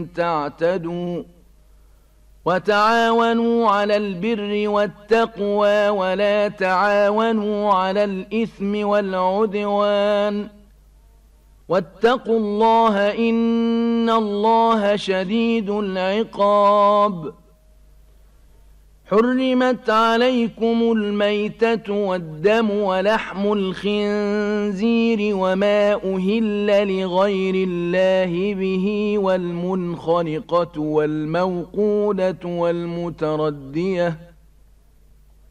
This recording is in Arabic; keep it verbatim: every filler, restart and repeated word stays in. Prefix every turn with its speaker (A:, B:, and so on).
A: تعتدوا وتعاونوا على البر والتقوى ولا تعاونوا على الإثم والعدوان واتقوا الله إن الله شديد العقاب. حرمت عليكم الميتة والدم ولحم الخنزير وما أهل لغير الله به والمنخنقة والموقودة والمتردية